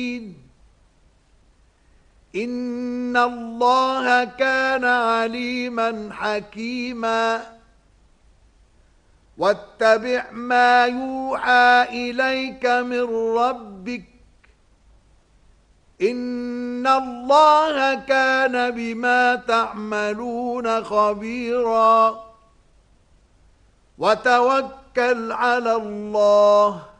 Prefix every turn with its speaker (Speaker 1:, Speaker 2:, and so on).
Speaker 1: إن الله كان عليما حكيما واتبع ما يوحى إليك من ربك إن الله كان بما تعملون خبيرا وتوكل على الله